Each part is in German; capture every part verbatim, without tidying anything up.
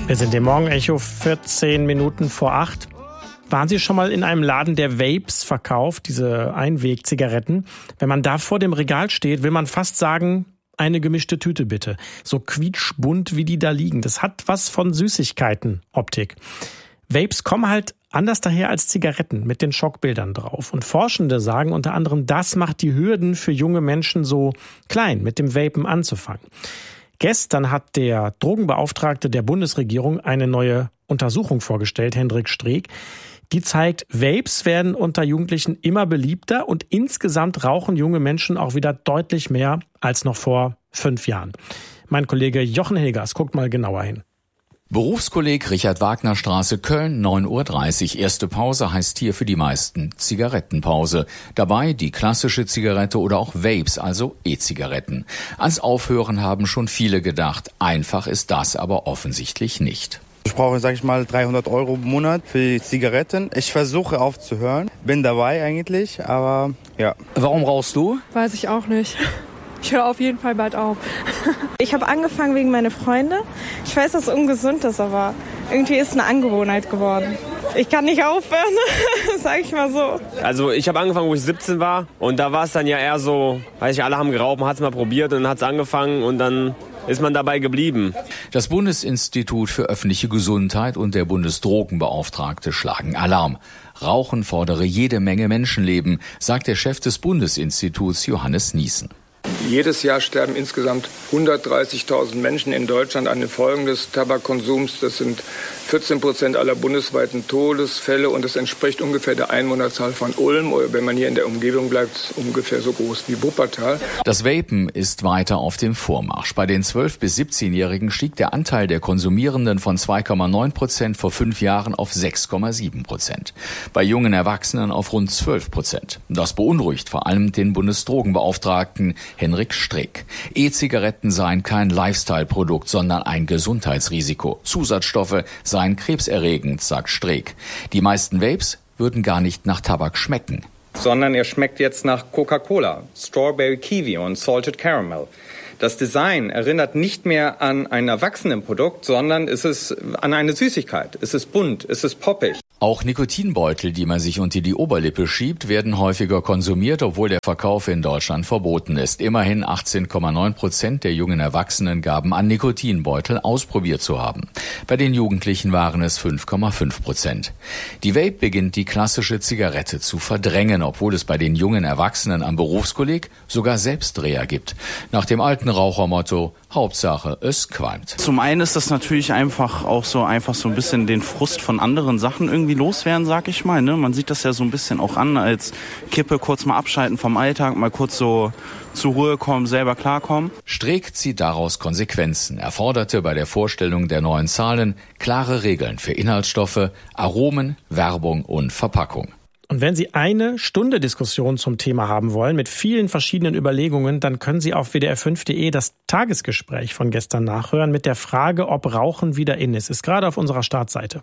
Wir sind im Morgenecho, vierzehn Minuten vor acht. Waren Sie schon mal in einem Laden, der Vapes verkauft, diese Einwegzigaretten? Wenn man da vor dem Regal steht, will man fast sagen, eine gemischte Tüte bitte. So quietschbunt, wie die da liegen. Das hat was von Süßigkeiten-Optik. Vapes kommen halt anders daher als Zigaretten mit den Schockbildern drauf. Und Forschende sagen unter anderem, das macht die Hürden für junge Menschen so klein, mit dem Vapen anzufangen. Gestern hat der Drogenbeauftragte der Bundesregierung eine neue Untersuchung vorgestellt, Hendrik Streeck. Die zeigt, Vapes werden unter Jugendlichen immer beliebter und insgesamt rauchen junge Menschen auch wieder deutlich mehr als noch vor fünf Jahren. Mein Kollege Jochen Hilgers guckt mal genauer hin. Berufskolleg Richard-Wagner-Straße, Köln, neun Uhr dreißig. Erste Pause heißt hier für die meisten Zigarettenpause. Dabei die klassische Zigarette oder auch Vapes, also E-Zigaretten. Ans Aufhören haben schon viele gedacht. Einfach ist das aber offensichtlich nicht. Ich brauche, sag ich mal, dreihundert Euro im Monat für die Zigaretten. Ich versuche aufzuhören. Bin dabei eigentlich, aber ja. Warum rauchst du? Weiß ich auch nicht. Ich höre auf jeden Fall bald auf. Ich habe angefangen wegen meiner Freunde. Ich weiß, dass es ungesund ist, aber irgendwie ist es eine Angewohnheit geworden. Ich kann nicht aufhören, sag ich mal so. Also ich habe angefangen, wo ich siebzehn war. Und da war es dann ja eher so, weiß ich, alle haben geraucht, man hat es mal probiert und dann hat es angefangen und dann ist man dabei geblieben. Das Bundesinstitut für öffentliche Gesundheit und der Bundesdrogenbeauftragte schlagen Alarm. Rauchen fordere jede Menge Menschenleben, sagt der Chef des Bundesinstituts Johannes Niesen. Jedes Jahr sterben insgesamt hundertdreißigtausend Menschen in Deutschland an den Folgen des Tabakkonsums. Das sind vierzehn Prozent aller bundesweiten Todesfälle und das entspricht ungefähr der Einwohnerzahl von Ulm oder wenn man hier in der Umgebung bleibt, ungefähr so groß wie Wuppertal. Das Vapen ist weiter auf dem Vormarsch. Bei den zwölf- bis siebzehnjährigen stieg der Anteil der Konsumierenden von zwei Komma neun Prozent vor fünf Jahren auf sechs Komma sieben Prozent. Bei jungen Erwachsenen auf rund zwölf Prozent. Das beunruhigt vor allem den Bundesdrogenbeauftragten Hendrik Streeck. E-Zigaretten seien kein Lifestyle-Produkt, sondern ein Gesundheitsrisiko. Zusatzstoffe seien krebserregend, sagt Streeck. Die meisten Vapes würden gar nicht nach Tabak schmecken. Sondern er schmeckt jetzt nach Coca-Cola, Strawberry Kiwi und Salted Caramel. Das Design erinnert nicht mehr an ein Erwachsenenprodukt, sondern es ist an eine Süßigkeit. Es ist bunt, es ist poppig. Auch Nikotinbeutel, die man sich unter die Oberlippe schiebt, werden häufiger konsumiert, obwohl der Verkauf in Deutschland verboten ist. Immerhin achtzehn Komma neun Prozent der jungen Erwachsenen gaben an, Nikotinbeutel ausprobiert zu haben. Bei den Jugendlichen waren es fünf Komma fünf Prozent. Die Vape beginnt die klassische Zigarette zu verdrängen, obwohl es bei den jungen Erwachsenen am Berufskolleg sogar Selbstdreher gibt. Nach dem alten Rauchermotto, Hauptsache es qualmt. Zum einen ist das natürlich einfach auch so einfach so ein bisschen den Frust von anderen Sachen irgendwie loswerden, sag ich mal. Ne? Man sieht das ja so ein bisschen auch an als Kippe, kurz mal abschalten vom Alltag, mal kurz so zur Ruhe kommen, selber klarkommen. Streeck zieht daraus Konsequenzen. Er forderte bei der Vorstellung der neuen Zahlen klare Regeln für Inhaltsstoffe, Aromen, Werbung und Verpackung. Und wenn Sie eine Stunde Diskussion zum Thema haben wollen, mit vielen verschiedenen Überlegungen, dann können Sie auf w d r fünf punkt d e das Tagesgespräch von gestern nachhören mit der Frage, ob Rauchen wieder in ist. Ist gerade auf unserer Startseite.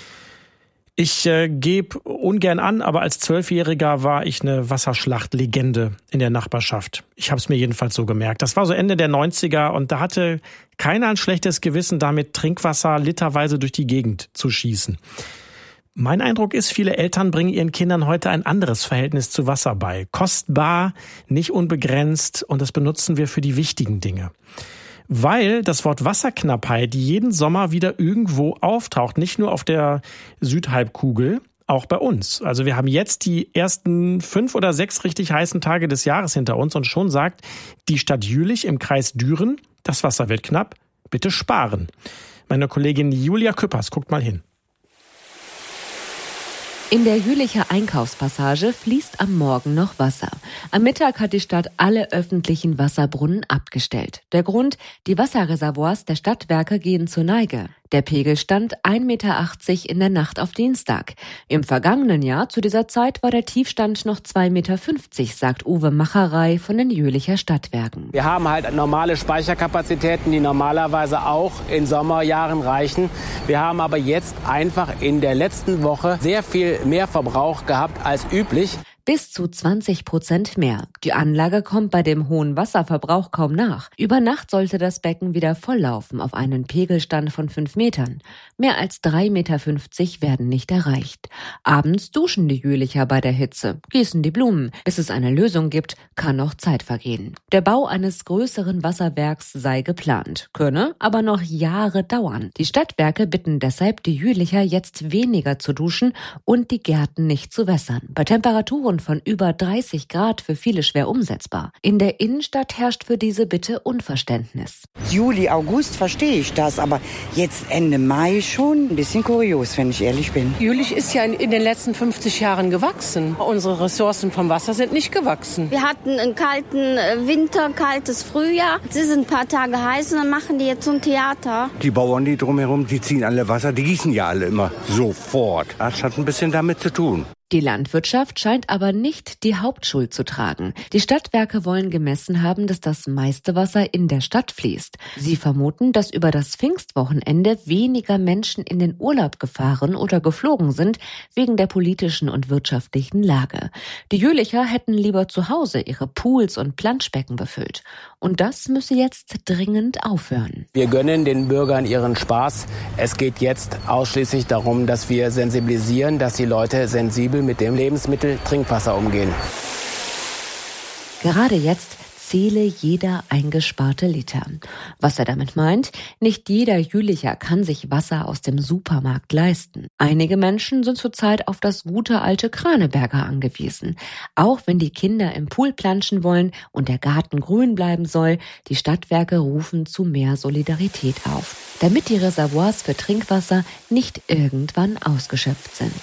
Ich äh, gebe ungern an, aber als Zwölfjähriger war ich eine Wasserschlachtlegende in der Nachbarschaft. Ich habe es mir jedenfalls so gemerkt. Das war so Ende der neunziger und da hatte keiner ein schlechtes Gewissen, damit Trinkwasser literweise durch die Gegend zu schießen. Mein Eindruck ist, viele Eltern bringen ihren Kindern heute ein anderes Verhältnis zu Wasser bei. Kostbar, nicht unbegrenzt und das benutzen wir für die wichtigen Dinge. Weil das Wort Wasserknappheit jeden Sommer wieder irgendwo auftaucht, nicht nur auf der Südhalbkugel, auch bei uns. Also wir haben jetzt die ersten fünf oder sechs richtig heißen Tage des Jahres hinter uns und schon sagt die Stadt Jülich im Kreis Düren, das Wasser wird knapp, bitte sparen. Meine Kollegin Julia Küppers guckt mal hin. In der Jülicher Einkaufspassage fließt am Morgen noch Wasser. Am Mittag hat die Stadt alle öffentlichen Wasserbrunnen abgestellt. Der Grund, die Wasserreservoirs der Stadtwerke gehen zur Neige. Der Pegel stand ein Meter achtzig in der Nacht auf Dienstag. Im vergangenen Jahr zu dieser Zeit war der Tiefstand noch zwei Meter fünfzig, sagt Uwe Macherei von den Jülicher Stadtwerken. Wir haben halt normale Speicherkapazitäten, die normalerweise auch in Sommerjahren reichen. Wir haben aber jetzt einfach in der letzten Woche sehr viel mehr Verbrauch gehabt als üblich. Bis zu zwanzig Prozent mehr. Die Anlage kommt bei dem hohen Wasserverbrauch kaum nach. Über Nacht sollte das Becken wieder volllaufen auf einen Pegelstand von fünf Metern. Mehr als drei Meter fünfzig werden nicht erreicht. Abends duschen die Jülicher bei der Hitze, gießen die Blumen. Bis es eine Lösung gibt, kann noch Zeit vergehen. Der Bau eines größeren Wasserwerks sei geplant, könne aber noch Jahre dauern. Die Stadtwerke bitten deshalb die Jülicher jetzt weniger zu duschen und die Gärten nicht zu wässern. Bei Temperaturen von über dreißig Grad für viele schwer umsetzbar. In der Innenstadt herrscht für diese Bitte Unverständnis. Juli, August verstehe ich das, aber jetzt Ende Mai schon ein bisschen kurios, wenn ich ehrlich bin. Jülich ist ja in den letzten fünfzig Jahren gewachsen. Unsere Ressourcen vom Wasser sind nicht gewachsen. Wir hatten einen kalten Winter, kaltes Frühjahr. Es ist ein paar Tage heiß und dann machen die jetzt so ein Theater. Die Bauern, die drumherum, die ziehen alle Wasser, die gießen ja alle immer sofort. Das hat ein bisschen damit zu tun. Die Landwirtschaft scheint aber nicht die Hauptschuld zu tragen. Die Stadtwerke wollen gemessen haben, dass das meiste Wasser in der Stadt fließt. Sie vermuten, dass über das Pfingstwochenende weniger Menschen in den Urlaub gefahren oder geflogen sind, wegen der politischen und wirtschaftlichen Lage. Die Jülicher hätten lieber zu Hause ihre Pools und Planschbecken befüllt. Und das müsse jetzt dringend aufhören. Wir gönnen den Bürgern ihren Spaß. Es geht jetzt ausschließlich darum, dass wir sensibilisieren, dass die Leute sensibel mit dem Lebensmittel Trinkwasser umgehen. Gerade jetzt zähle jeder eingesparte Liter. Was er damit meint, nicht jeder Jülicher kann sich Wasser aus dem Supermarkt leisten. Einige Menschen sind zurzeit auf das gute alte Kraneberger angewiesen. Auch wenn die Kinder im Pool planschen wollen und der Garten grün bleiben soll, die Stadtwerke rufen zu mehr Solidarität auf, damit die Reservoirs für Trinkwasser nicht irgendwann ausgeschöpft sind.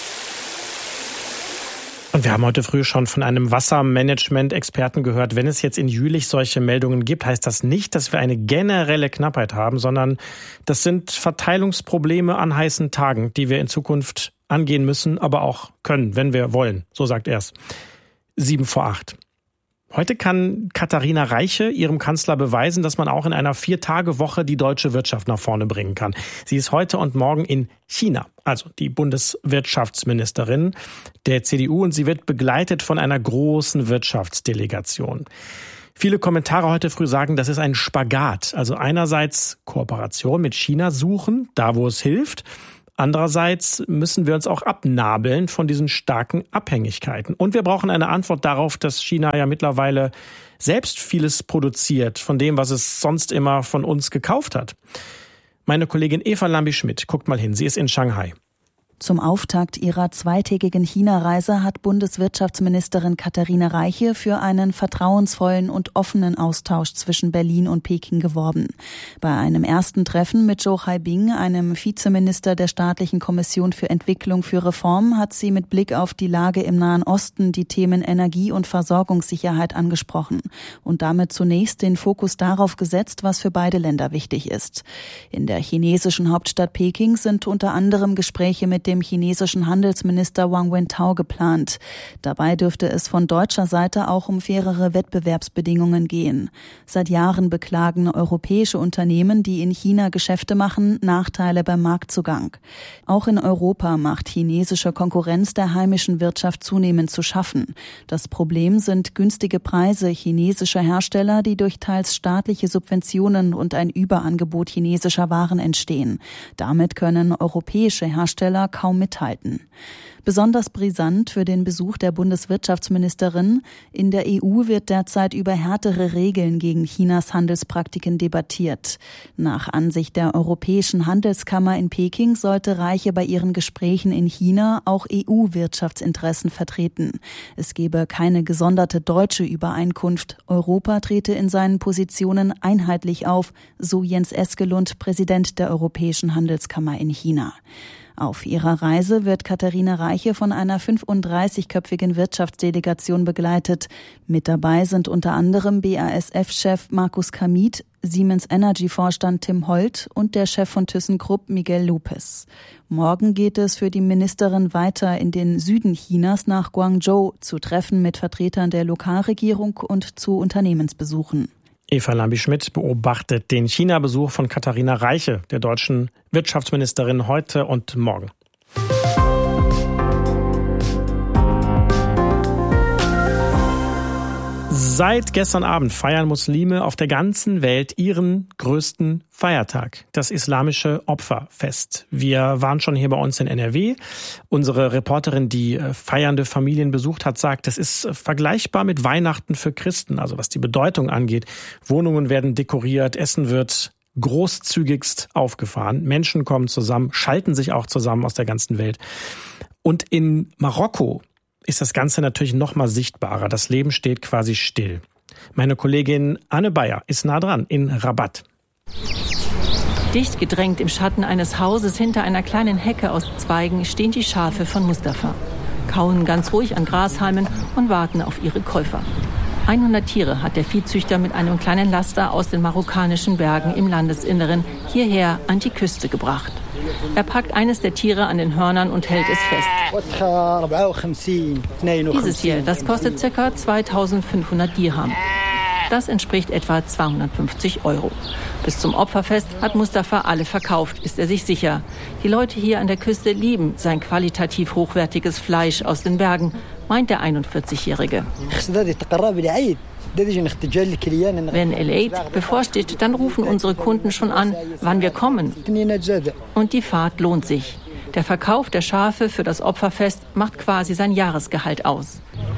Und wir haben heute früh schon von einem Wassermanagement-Experten gehört, wenn es jetzt in Jülich solche Meldungen gibt, heißt das nicht, dass wir eine generelle Knappheit haben, sondern das sind Verteilungsprobleme an heißen Tagen, die wir in Zukunft angehen müssen, aber auch können, wenn wir wollen. So sagt er es. Sieben vor acht. Heute kann Katharina Reiche ihrem Kanzler beweisen, dass man auch in einer Vier-Tage-Woche die deutsche Wirtschaft nach vorne bringen kann. Sie ist heute und morgen in China, also die Bundeswirtschaftsministerin der C D U, und sie wird begleitet von einer großen Wirtschaftsdelegation. Viele Kommentare heute früh sagen, das ist ein Spagat. Also einerseits Kooperation mit China suchen, da wo es hilft. Andererseits müssen wir uns auch abnabeln von diesen starken Abhängigkeiten. Und wir brauchen eine Antwort darauf, dass China ja mittlerweile selbst vieles produziert von dem, was es sonst immer von uns gekauft hat. Meine Kollegin Eva Lambi-Schmidt guckt mal hin. Sie ist in Shanghai. Zum Auftakt ihrer zweitägigen China-Reise hat Bundeswirtschaftsministerin Katharina Reiche für einen vertrauensvollen und offenen Austausch zwischen Berlin und Peking geworben. Bei einem ersten Treffen mit Zhou Haibing, einem Vizeminister der Staatlichen Kommission für Entwicklung für Reform, hat sie mit Blick auf die Lage im Nahen Osten die Themen Energie- und Versorgungssicherheit angesprochen und damit zunächst den Fokus darauf gesetzt, was für beide Länder wichtig ist. In der chinesischen Hauptstadt Peking sind unter anderem Gespräche mit dem dem chinesischen Handelsminister Wang Wentao geplant. Dabei dürfte es von deutscher Seite auch um fairere Wettbewerbsbedingungen gehen. Seit Jahren beklagen europäische Unternehmen, die in China Geschäfte machen, Nachteile beim Marktzugang. Auch in Europa macht chinesische Konkurrenz der heimischen Wirtschaft zunehmend zu schaffen. Das Problem sind günstige Preise chinesischer Hersteller, die durch teils staatliche Subventionen und ein Überangebot chinesischer Waren entstehen. Damit können europäische Hersteller kaum mithalten. Besonders brisant für den Besuch der Bundeswirtschaftsministerin: In der E U wird derzeit über härtere Regeln gegen Chinas Handelspraktiken debattiert. Nach Ansicht der Europäischen Handelskammer in Peking sollte Reiche bei ihren Gesprächen in China auch E U-Wirtschaftsinteressen vertreten. Es gebe keine gesonderte deutsche Übereinkunft. Europa trete in seinen Positionen einheitlich auf, so Jens Eskelund, Präsident der Europäischen Handelskammer in China. Auf ihrer Reise wird Katharina Reiche von einer fünfunddreißigköpfigen Wirtschaftsdelegation begleitet. Mit dabei sind unter anderem B A S F-Chef Markus Kamit, Siemens Energy-Vorstand Tim Holt und der Chef von ThyssenKrupp Miguel Lopez. Morgen geht es für die Ministerin weiter in den Süden Chinas nach Guangzhou zu Treffen mit Vertretern der Lokalregierung und zu Unternehmensbesuchen. Eva Lambi-Schmidt beobachtet den China-Besuch von Katharina Reiche, der deutschen Wirtschaftsministerin, heute und morgen. Seit gestern Abend feiern Muslime auf der ganzen Welt ihren größten Feiertag, das islamische Opferfest. Wir waren schon hier bei uns in N R W. Unsere Reporterin, die feiernde Familien besucht hat, sagt, das ist vergleichbar mit Weihnachten für Christen, also was die Bedeutung angeht. Wohnungen werden dekoriert, Essen wird großzügigst aufgefahren. Menschen kommen zusammen, schalten sich auch zusammen aus der ganzen Welt. Und in Marokko ist das Ganze natürlich noch mal sichtbarer. Das Leben steht quasi still. Meine Kollegin Anne Bayer ist nah dran in Rabat. Dicht gedrängt im Schatten eines Hauses hinter einer kleinen Hecke aus Zweigen stehen die Schafe von Mustafa, kauen ganz ruhig an Grashalmen und warten auf ihre Käufer. hundert Tiere hat der Viehzüchter mit einem kleinen Laster aus den marokkanischen Bergen im Landesinneren hierher an die Küste gebracht. Er packt eines der Tiere an den Hörnern und hält es fest. Dieses hier, das kostet ca. zweitausendfünfhundert Dirham. Das entspricht etwa zweihundertfünfzig Euro. Bis zum Opferfest hat Mustafa alle verkauft, ist er sich sicher. Die Leute hier an der Küste lieben sein qualitativ hochwertiges Fleisch aus den Bergen, meint der einundvierzigjährige. Wenn El-Eid bevorsteht, dann rufen unsere Kunden schon an, wann wir kommen. Und die Fahrt lohnt sich. Der Verkauf der Schafe für das Opferfest macht quasi sein Jahresgehalt aus.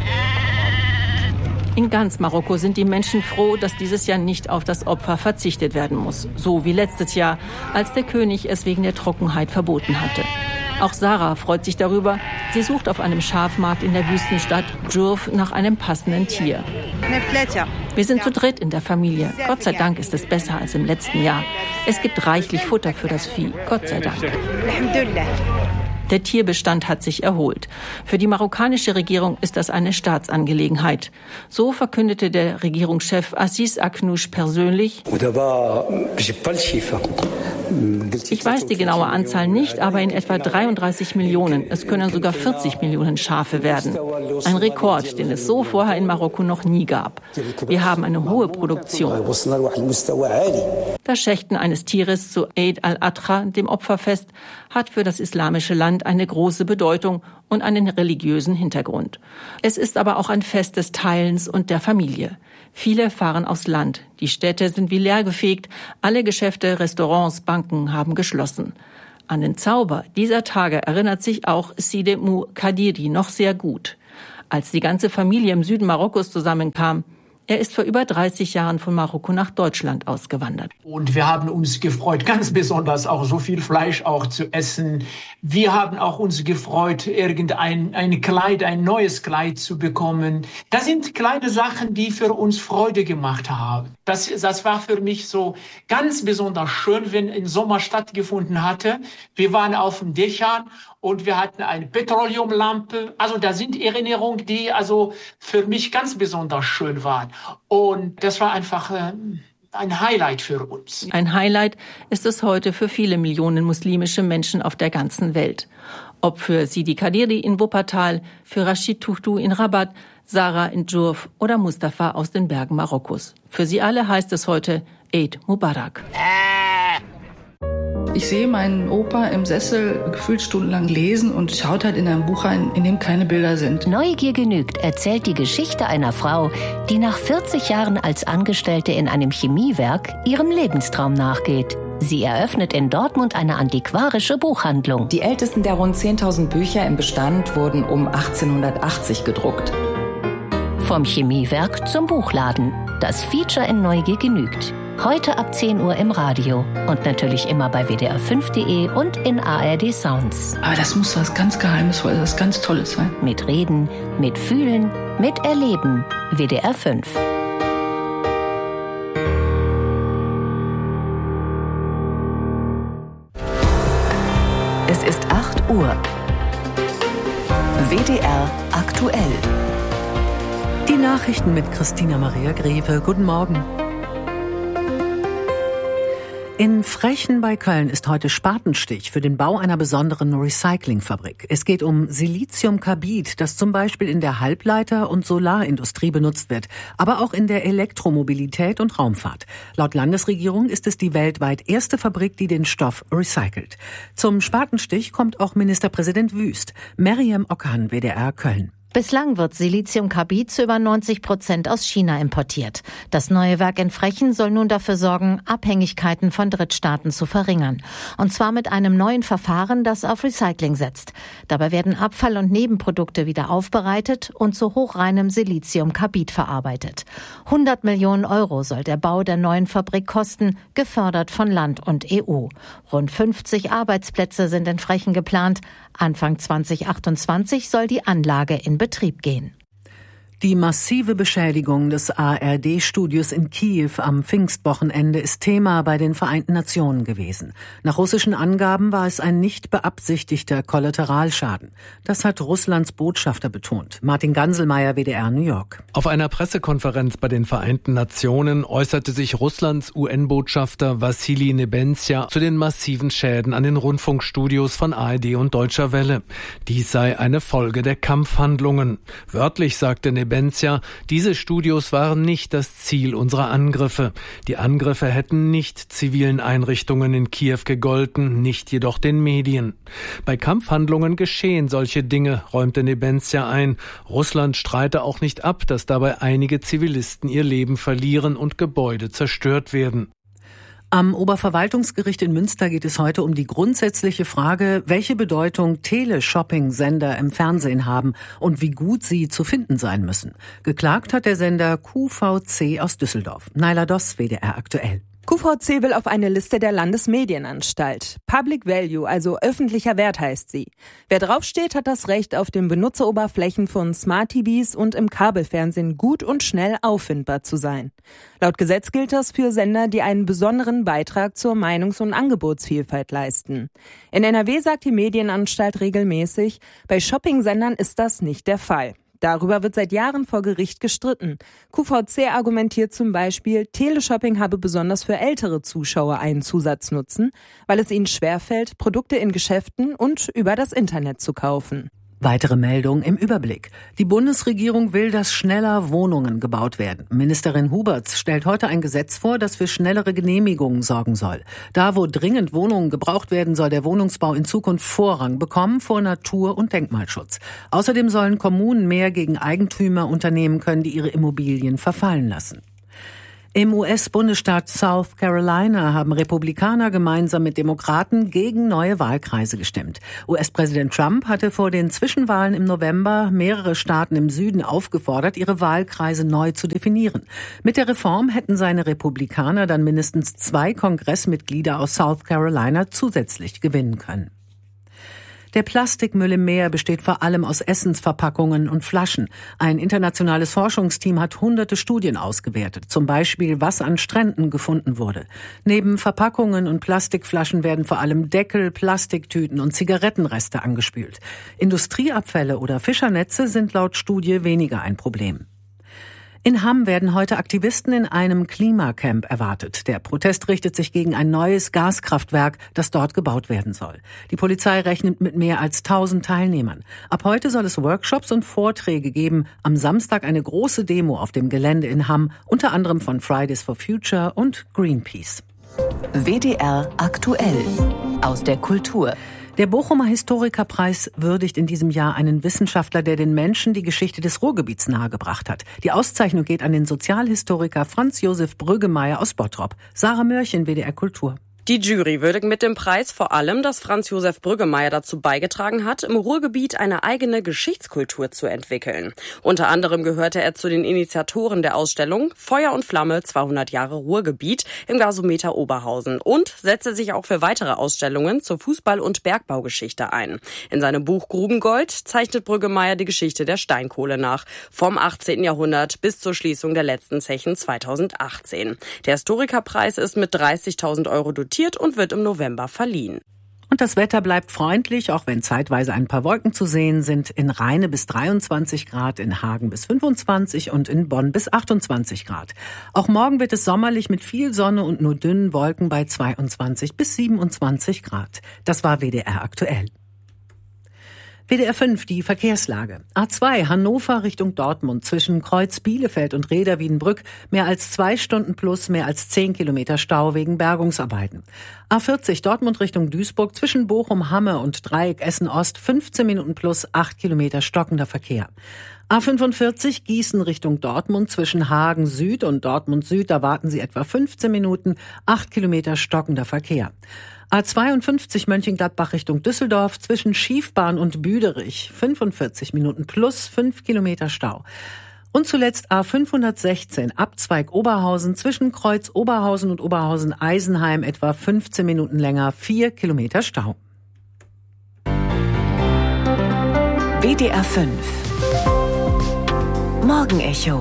In ganz Marokko sind die Menschen froh, dass dieses Jahr nicht auf das Opfer verzichtet werden muss. So wie letztes Jahr, als der König es wegen der Trockenheit verboten hatte. Auch Sarah freut sich darüber. Sie sucht auf einem Schafmarkt in der Wüstenstadt Djourf nach einem passenden Tier. Wir sind zu dritt in der Familie. Gott sei Dank ist es besser als im letzten Jahr. Es gibt reichlich Futter für das Vieh. Gott sei Dank. Der Tierbestand hat sich erholt. Für die marokkanische Regierung ist das eine Staatsangelegenheit. So verkündete der Regierungschef Aziz Aknouch persönlich: Ich weiß die genaue Anzahl nicht, aber in etwa dreiunddreißig Millionen. Es können sogar vierzig Millionen Schafe werden. Ein Rekord, den es so vorher in Marokko noch nie gab. Wir haben eine hohe Produktion. Das Schächten eines Tieres zu Eid al-Adha, dem Opferfest, hat für das islamische Land eine große Bedeutung und einen religiösen Hintergrund. Es ist aber auch ein Fest des Teilens und der Familie. Viele fahren aufs Land. Die Städte sind wie leergefegt. Alle Geschäfte, Restaurants, Banken haben geschlossen. An den Zauber dieser Tage erinnert sich auch Sidi Mou Kadiri noch sehr gut. Als die ganze Familie im Süden Marokkos zusammenkam, er ist vor über dreißig Jahren von Marokko nach Deutschland ausgewandert. Und wir haben uns gefreut, ganz besonders auch so viel Fleisch auch zu essen. Wir haben auch uns gefreut, irgendein ein Kleid, ein neues Kleid zu bekommen. Das sind kleine Sachen, die für uns Freude gemacht haben. Das, das war für mich so ganz besonders schön, wenn ein Sommer stattgefunden hatte. Wir waren auf den Dächern und wir hatten eine Petroleumlampe. Also da sind Erinnerungen, die also für mich ganz besonders schön waren. Und das war einfach äh, ein Highlight für uns. Ein Highlight ist es heute für viele Millionen muslimische Menschen auf der ganzen Welt. Ob für Sidi Kadiri in Wuppertal, für Rashid Tuchtu in Rabat, Sarah in Djourf oder Mustafa aus den Bergen Marokkos. Für sie alle heißt es heute Eid Mubarak. Ich sehe meinen Opa im Sessel gefühlt stundenlang lesen und schaut halt in ein Buch rein, in dem keine Bilder sind. Neugier genügt erzählt die Geschichte einer Frau, die nach vierzig Jahren als Angestellte in einem Chemiewerk ihrem Lebenstraum nachgeht. Sie eröffnet in Dortmund eine antiquarische Buchhandlung. Die ältesten der rund zehntausend Bücher im Bestand wurden um achtzehnhundertachtzig gedruckt. Vom Chemiewerk zum Buchladen. Das Feature in Neugier genügt. Heute ab zehn Uhr im Radio und natürlich immer bei W D R fünf Punkt de und in A R D Sounds. Aber das muss was ganz Geheimnisvolles, was ganz Tolles sein. Mit Reden, mit Fühlen, mit Erleben. W D R fünf. Es ist acht Uhr. W D R aktuell. Die Nachrichten mit Christina Maria Greve. Guten Morgen. In Frechen bei Köln ist heute Spatenstich für den Bau einer besonderen Recyclingfabrik. Es geht um Siliziumkarbid, das zum Beispiel in der Halbleiter- und Solarindustrie benutzt wird, aber auch in der Elektromobilität und Raumfahrt. Laut Landesregierung ist es die weltweit erste Fabrik, die den Stoff recycelt. Zum Spatenstich kommt auch Ministerpräsident Wüst. Meryem Okan, W D R Köln. Bislang wird Siliziumkarbid zu über neunzig Prozent aus China importiert. Das neue Werk in Frechen soll nun dafür sorgen, Abhängigkeiten von Drittstaaten zu verringern. Und zwar mit einem neuen Verfahren, das auf Recycling setzt. Dabei werden Abfall- und Nebenprodukte wieder aufbereitet und zu hochreinem Siliziumkarbid verarbeitet. hundert Millionen Euro soll der Bau der neuen Fabrik kosten, gefördert von Land und E U. Rund fünfzig Arbeitsplätze sind in Frechen geplant. Anfang zwanzig achtundzwanzig soll die Anlage in Betrieb gehen. Die massive Beschädigung des A R D-Studios in Kiew am Pfingstwochenende ist Thema bei den Vereinten Nationen gewesen. Nach russischen Angaben war es ein nicht beabsichtigter Kollateralschaden. Das hat Russlands Botschafter betont. Martin Ganselmeier, W D R New York. Auf einer Pressekonferenz bei den Vereinten Nationen äußerte sich Russlands U N-Botschafter Wassili Nebenzia zu den massiven Schäden an den Rundfunkstudios von A R D und Deutscher Welle. Dies sei eine Folge der Kampfhandlungen. Wörtlich sagte Nebenzia, diese Studios waren nicht das Ziel unserer Angriffe. Die Angriffe hätten nicht zivilen Einrichtungen in Kiew gegolten, nicht jedoch den Medien. Bei Kampfhandlungen geschehen solche Dinge, räumte Nebenzia ein. Russland streite auch nicht ab, dass dabei einige Zivilisten ihr Leben verlieren und Gebäude zerstört werden. Am Oberverwaltungsgericht in Münster geht es heute um die grundsätzliche Frage, welche Bedeutung Teleshopping-Sender im Fernsehen haben und wie gut sie zu finden sein müssen. Geklagt hat der Sender Q V C aus Düsseldorf. Naila Doss, W D R aktuell. Q V C will auf eine Liste der Landesmedienanstalt. Public Value, also öffentlicher Wert heißt sie. Wer draufsteht, hat das Recht, auf den Benutzeroberflächen von Smart T Vs und im Kabelfernsehen gut und schnell auffindbar zu sein. Laut Gesetz gilt das für Sender, die einen besonderen Beitrag zur Meinungs- und Angebotsvielfalt leisten. In N R W sagt die Medienanstalt regelmäßig, bei Shopping-Sendern ist das nicht der Fall. Darüber wird seit Jahren vor Gericht gestritten. Q V C argumentiert zum Beispiel, Teleshopping habe besonders für ältere Zuschauer einen Zusatznutzen, weil es ihnen schwerfällt, Produkte in Geschäften und über das Internet zu kaufen. Weitere Meldungen im Überblick. Die Bundesregierung will, dass schneller Wohnungen gebaut werden. Ministerin Huberts stellt heute ein Gesetz vor, das für schnellere Genehmigungen sorgen soll. Da, wo dringend Wohnungen gebraucht werden, soll der Wohnungsbau in Zukunft Vorrang bekommen vor Natur- und Denkmalschutz. Außerdem sollen Kommunen mehr gegen Eigentümer unternehmen können, die ihre Immobilien verfallen lassen. Im U S-Bundesstaat South Carolina haben Republikaner gemeinsam mit Demokraten gegen neue Wahlkreise gestimmt. U S-Präsident Trump hatte vor den Zwischenwahlen im November mehrere Staaten im Süden aufgefordert, ihre Wahlkreise neu zu definieren. Mit der Reform hätten seine Republikaner dann mindestens zwei Kongressmitglieder aus South Carolina zusätzlich gewinnen können. Der Plastikmüll im Meer besteht vor allem aus Essensverpackungen und Flaschen. Ein internationales Forschungsteam hat hunderte Studien ausgewertet, zum Beispiel, was an Stränden gefunden wurde. Neben Verpackungen und Plastikflaschen werden vor allem Deckel, Plastiktüten und Zigarettenreste angespült. Industrieabfälle oder Fischernetze sind laut Studie weniger ein Problem. In Hamm werden heute Aktivisten in einem Klimacamp erwartet. Der Protest richtet sich gegen ein neues Gaskraftwerk, das dort gebaut werden soll. Die Polizei rechnet mit mehr als tausend Teilnehmern. Ab heute soll es Workshops und Vorträge geben. Am Samstag eine große Demo auf dem Gelände in Hamm, unter anderem von Fridays for Future und Greenpeace. W D R aktuell aus der Kultur. Der Bochumer Historikerpreis würdigt in diesem Jahr einen Wissenschaftler, der den Menschen die Geschichte des Ruhrgebiets nahegebracht hat. Die Auszeichnung geht an den Sozialhistoriker Franz Josef Brüggemeier aus Bottrop. Sarah Mörchen, W D R Kultur. Die Jury würdigt mit dem Preis vor allem, dass Franz Josef Brüggemeier dazu beigetragen hat, im Ruhrgebiet eine eigene Geschichtskultur zu entwickeln. Unter anderem gehörte er zu den Initiatoren der Ausstellung Feuer und Flamme zweihundert Jahre Ruhrgebiet im Gasometer Oberhausen und setzte sich auch für weitere Ausstellungen zur Fußball- und Bergbaugeschichte ein. In seinem Buch Grubengold zeichnet Brüggemeier die Geschichte der Steinkohle nach, vom achtzehnten Jahrhundert bis zur Schließung der letzten Zechen zweitausendachtzehn. Der Historikerpreis ist mit dreißigtausend Euro dotiert und wird im November verliehen. Und das Wetter bleibt freundlich, auch wenn zeitweise ein paar Wolken zu sehen sind. In Rheine bis dreiundzwanzig Grad, in Hagen bis fünfundzwanzig und in Bonn bis achtundzwanzig Grad. Auch morgen wird es sommerlich mit viel Sonne und nur dünnen Wolken bei zweiundzwanzig bis siebenundzwanzig Grad. Das war W D R aktuell. W D R fünf, die Verkehrslage. A zwei, Hannover Richtung Dortmund zwischen Kreuz Bielefeld und Rheda Wiedenbrück. Mehr als zwei Stunden plus mehr als zehn Kilometer Stau wegen Bergungsarbeiten. A vierzig, Dortmund Richtung Duisburg zwischen Bochum, Hamme und Dreieck Essen Ost. fünfzehn Minuten plus acht Kilometer stockender Verkehr. A fünfundvierzig, Gießen Richtung Dortmund zwischen Hagen Süd und Dortmund Süd. Da warten Sie etwa fünfzehn Minuten, acht Kilometer stockender Verkehr. A zweiundfünfzig Mönchengladbach Richtung Düsseldorf zwischen Schiefbahn und Büderich. fünfundvierzig Minuten plus fünf Kilometer Stau. Und zuletzt A fünfhundertsechzehn Abzweig Oberhausen zwischen Kreuz Oberhausen und Oberhausen-Eisenheim etwa fünfzehn Minuten länger, vier Kilometer Stau. W D R fünf Morgenecho.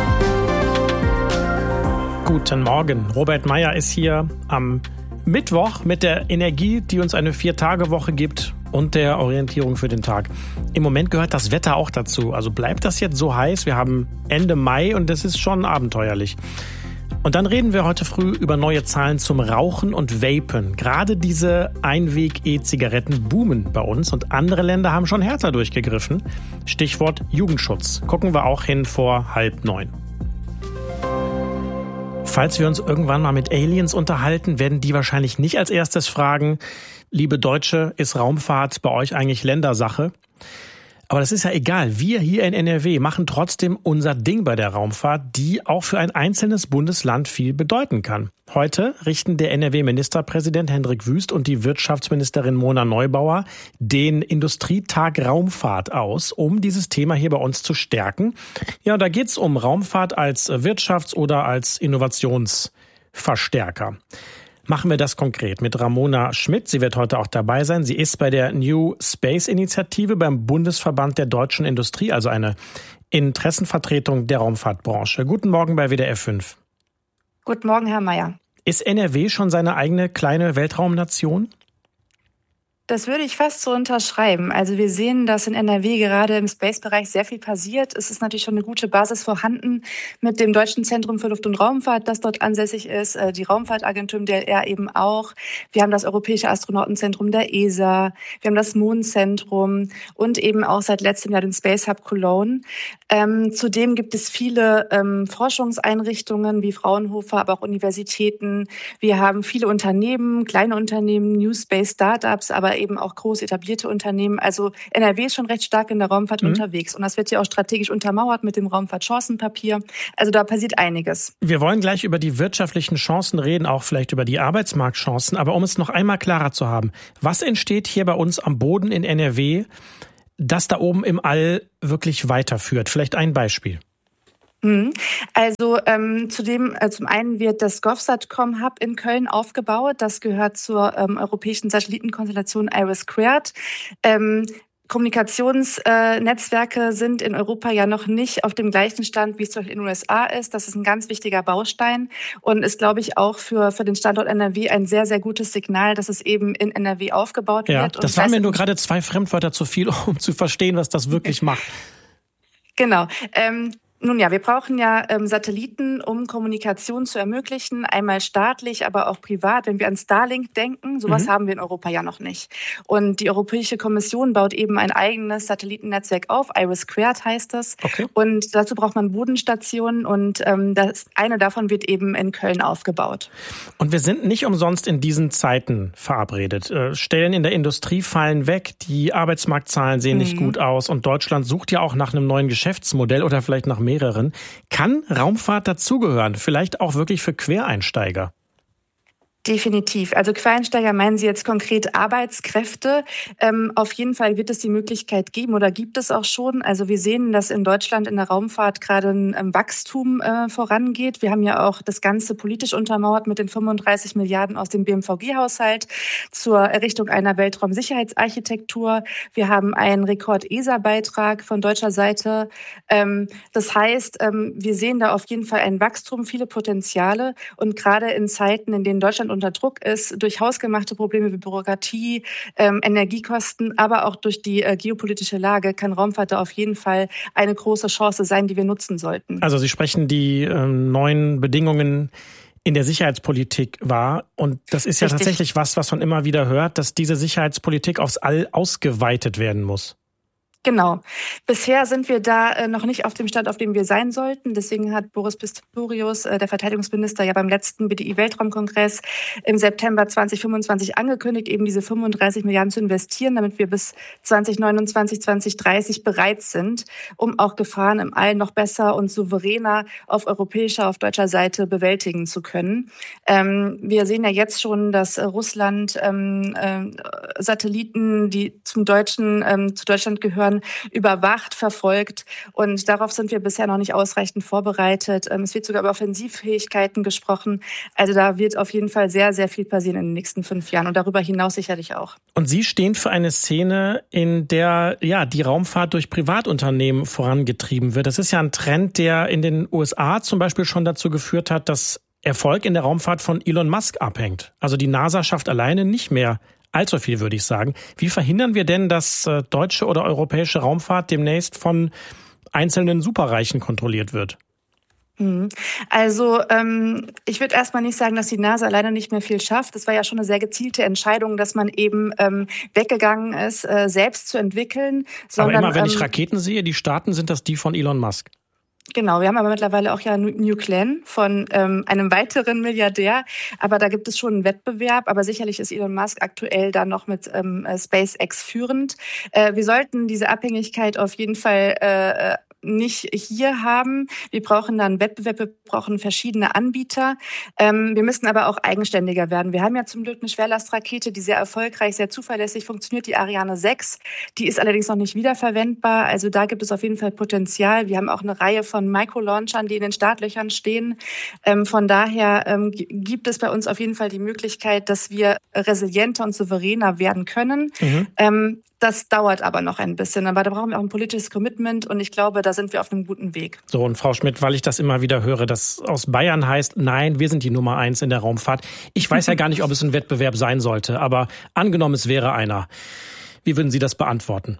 Guten Morgen. Robert Meyer ist hier am Mittwoch mit der Energie, die uns eine Vier-Tage-Woche gibt und der Orientierung für den Tag. Im Moment gehört das Wetter auch dazu. Also bleibt das jetzt so heiß? Wir haben Ende Mai und das ist schon abenteuerlich. Und dann reden wir heute früh über neue Zahlen zum Rauchen und Vapen. Gerade diese Einweg-E-Zigaretten boomen bei uns und andere Länder haben schon härter durchgegriffen. Stichwort Jugendschutz. Gucken wir auch hin vor halb neun. Falls wir uns irgendwann mal mit Aliens unterhalten, werden die wahrscheinlich nicht als erstes fragen, liebe Deutsche, ist Raumfahrt bei euch eigentlich Ländersache? Aber das ist ja egal. Wir hier in N R W machen trotzdem unser Ding bei der Raumfahrt, die auch für ein einzelnes Bundesland viel bedeuten kann. Heute richten der N R W-Ministerpräsident Hendrik Wüst und die Wirtschaftsministerin Mona Neubauer den Industrietag Raumfahrt aus, um dieses Thema hier bei uns zu stärken. Ja, da geht's um Raumfahrt als Wirtschafts- oder als Innovationsverstärker. Machen wir das konkret mit Ramona Schmidt. Sie wird heute auch dabei sein. Sie ist bei der New Space Initiative beim Bundesverband der deutschen Industrie, also eine Interessenvertretung der Raumfahrtbranche. Guten Morgen bei W D R fünf. Guten Morgen, Herr Meyer. Ist N R W schon seine eigene kleine Weltraumnation? Das würde ich fast so unterschreiben. Also wir sehen, dass in N R W gerade im Space-Bereich sehr viel passiert. Es ist natürlich schon eine gute Basis vorhanden mit dem Deutschen Zentrum für Luft- und Raumfahrt, das dort ansässig ist, die Raumfahrtagentur, der er eben auch. Wir haben das Europäische Astronautenzentrum der E S A, wir haben das Mondzentrum und eben auch seit letztem Jahr den Space Hub Cologne. Ähm, zudem gibt es viele ähm, Forschungseinrichtungen wie Fraunhofer, aber auch Universitäten. Wir haben viele Unternehmen, kleine Unternehmen, New Space Startups, aber eben auch groß etablierte Unternehmen. Also N R W ist schon recht stark in der Raumfahrt mhm. unterwegs. Und das wird ja auch strategisch untermauert mit dem Raumfahrtchancenpapier. Also da passiert einiges. Wir wollen gleich über die wirtschaftlichen Chancen reden, auch vielleicht über die Arbeitsmarktchancen. Aber um es noch einmal klarer zu haben, was entsteht hier bei uns am Boden in N R W, das da oben im All wirklich weiterführt? Vielleicht ein Beispiel. Also ähm, zudem, äh, zum einen wird das GovSatcom-Hub in Köln aufgebaut. Das gehört zur ähm, europäischen Satellitenkonstellation IRIS-Quadrant. Ähm, Kommunikationsnetzwerke äh, sind in Europa ja noch nicht auf dem gleichen Stand, wie es zum Beispiel in den U S A ist. Das ist ein ganz wichtiger Baustein und ist, glaube ich, auch für, für den Standort N R W ein sehr, sehr gutes Signal, dass es eben in N R W aufgebaut ja, wird. Das und waren mir nur gerade zwei Fremdwörter zu viel, um zu verstehen, was das wirklich macht. Genau. Ähm, Nun ja, wir brauchen ja ähm, Satelliten, um Kommunikation zu ermöglichen, einmal staatlich, aber auch privat. Wenn wir an Starlink denken, sowas mhm. haben wir in Europa ja noch nicht. Und die Europäische Kommission baut eben ein eigenes Satellitennetzwerk auf, IRIS-Quadrant heißt das. Okay. Und dazu braucht man Bodenstationen und ähm, das eine davon wird eben in Köln aufgebaut. Und wir sind nicht umsonst in diesen Zeiten verabredet. Äh, Stellen in der Industrie fallen weg, die Arbeitsmarktzahlen sehen mhm. nicht gut aus und Deutschland sucht ja auch nach einem neuen Geschäftsmodell oder vielleicht nach mehreren. Kann Raumfahrt dazugehören? Vielleicht auch wirklich für Quereinsteiger? Definitiv. Also Quereinsteiger meinen Sie jetzt konkret Arbeitskräfte. Ähm, auf jeden Fall wird es die Möglichkeit geben oder gibt es auch schon. Also wir sehen, dass in Deutschland in der Raumfahrt gerade ein ähm, Wachstum äh, vorangeht. Wir haben ja auch das Ganze politisch untermauert mit den fünfunddreißig Milliarden aus dem B M V G-Haushalt zur Errichtung einer Weltraumsicherheitsarchitektur. Wir haben einen Rekord-E S A-Beitrag von deutscher Seite. Ähm, das heißt, ähm, wir sehen da auf jeden Fall ein Wachstum, viele Potenziale. Und gerade in Zeiten, in denen Deutschland unter Druck ist, durch hausgemachte Probleme wie Bürokratie, ähm, Energiekosten, aber auch durch die äh, geopolitische Lage, kann Raumfahrt da auf jeden Fall eine große Chance sein, die wir nutzen sollten. Also Sie sprechen die ähm, neuen Bedingungen in der Sicherheitspolitik wahr. Und das ist ja Richtig. tatsächlich was, was man immer wieder hört, dass diese Sicherheitspolitik aufs All ausgeweitet werden muss. Genau. Bisher sind wir da äh, noch nicht auf dem Stand, auf dem wir sein sollten. Deswegen hat Boris Pistorius, äh, der Verteidigungsminister, ja beim letzten B D I-Weltraumkongress im September zwanzig fünfundzwanzig angekündigt, eben diese fünfunddreißig Milliarden zu investieren, damit wir bis zwanzig neunundzwanzig, zwanzig dreißig bereit sind, um auch Gefahren im All noch besser und souveräner auf europäischer, auf deutscher Seite bewältigen zu können. Ähm, wir sehen ja jetzt schon, dass äh, Russland ähm, äh, Satelliten, die zum deutschen, ähm, zu Deutschland gehören, überwacht, verfolgt. Und darauf sind wir bisher noch nicht ausreichend vorbereitet. Es wird sogar über Offensivfähigkeiten gesprochen. Also da wird auf jeden Fall sehr, sehr viel passieren in den nächsten fünf Jahren und darüber hinaus sicherlich auch. Und Sie stehen für eine Szene, in der ja die Raumfahrt durch Privatunternehmen vorangetrieben wird. Das ist ja ein Trend, der in den U S A zum Beispiel schon dazu geführt hat, dass Erfolg in der Raumfahrt von Elon Musk abhängt. Also die NASA schafft alleine nicht mehr allzu viel, würde ich sagen. Wie verhindern wir denn, dass äh, deutsche oder europäische Raumfahrt demnächst von einzelnen Superreichen kontrolliert wird? Also ähm, ich würde erstmal nicht sagen, dass die NASA alleine nicht mehr viel schafft. Das war ja schon eine sehr gezielte Entscheidung, dass man eben ähm, weggegangen ist, äh, selbst zu entwickeln. Sondern, aber immer, wenn ähm, ich Raketen sehe, die starten, sind das die von Elon Musk. Genau, wir haben aber mittlerweile auch ja New Glenn von ähm, einem weiteren Milliardär, aber da gibt es schon einen Wettbewerb, aber sicherlich ist Elon Musk aktuell da noch mit ähm, SpaceX führend. Äh, wir sollten diese Abhängigkeit auf jeden Fall äh, nicht hier haben. Wir brauchen dann Wettbewerb, wir brauchen verschiedene Anbieter. Ähm, wir müssen aber auch eigenständiger werden. Wir haben ja zum Glück eine Schwerlastrakete, die sehr erfolgreich, sehr zuverlässig funktioniert, die Ariane sechs. Die ist allerdings noch nicht wiederverwendbar. Also da gibt es auf jeden Fall Potenzial. Wir haben auch eine Reihe von Microlaunchern, die in den Startlöchern stehen. Ähm, von daher ähm, gibt es bei uns auf jeden Fall die Möglichkeit, dass wir resilienter und souveräner werden können. Mhm. Ähm, Das dauert aber noch ein bisschen, aber da brauchen wir auch ein politisches Commitment und ich glaube, da sind wir auf einem guten Weg. So, und Frau Schmidt, weil ich das immer wieder höre, dass aus Bayern heißt, nein, wir sind die Nummer eins in der Raumfahrt. Ich weiß ja gar nicht, ob es ein Wettbewerb sein sollte, aber angenommen, es wäre einer. Wie würden Sie das beantworten?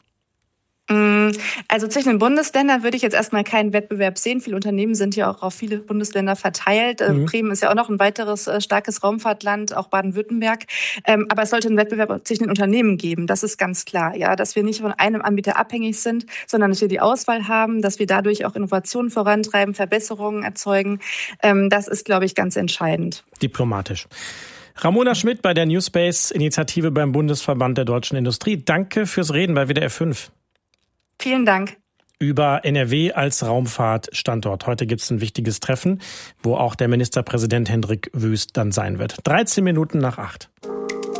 Also zwischen den Bundesländern würde ich jetzt erstmal keinen Wettbewerb sehen. Viele Unternehmen sind ja auch auf viele Bundesländer verteilt. Mhm. Bremen ist ja auch noch ein weiteres äh, starkes Raumfahrtland, auch Baden-Württemberg. Ähm, aber es sollte einen Wettbewerb zwischen den Unternehmen geben. Das ist ganz klar, ja, dass wir nicht von einem Anbieter abhängig sind, sondern dass wir die Auswahl haben, dass wir dadurch auch Innovationen vorantreiben, Verbesserungen erzeugen. Ähm, das ist, glaube ich, ganz entscheidend. Diplomatisch. Ramona Schmidt bei der New Space-Initiative beim Bundesverband der deutschen Industrie. Danke fürs Reden bei W D R fünf. Vielen Dank. Über N R W als Raumfahrtstandort. Heute gibt es ein wichtiges Treffen, wo auch der Ministerpräsident Hendrik Wüst dann sein wird. dreizehn Minuten nach acht.